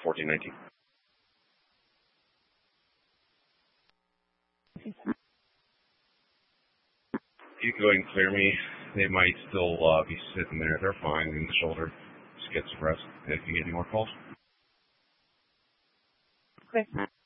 1419. You can go ahead and clear me. They might still be sitting there. They're fine in the shoulder. Just get suppressed. If you get any more calls. Okay.